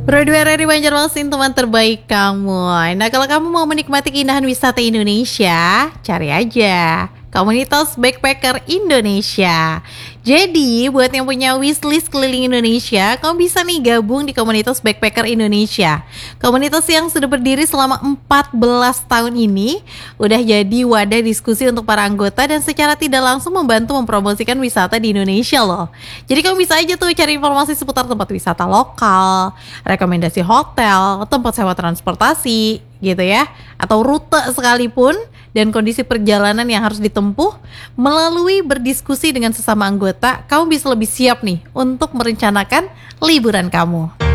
Broadway dari Banjarmasin, teman terbaik kamu. Nah, kalau kamu mau menikmati keindahan wisata Indonesia, cari aja Komunitas Backpacker Indonesia. Jadi, buat yang punya wishlist keliling Indonesia, kamu bisa nih gabung di Komunitas Backpacker Indonesia. Komunitas yang sudah berdiri selama 14 tahun ini udah jadi wadah diskusi untuk para anggota dan secara tidak langsung membantu mempromosikan wisata di Indonesia loh. Jadi kamu bisa aja tuh cari informasi seputar tempat wisata lokal, rekomendasi hotel, tempat sewa transportasi gitu ya, atau rute sekalipun, dan kondisi perjalanan yang harus ditempuh. Melalui berdiskusi dengan sesama anggota, kamu bisa lebih siap nih untuk merencanakan liburan kamu.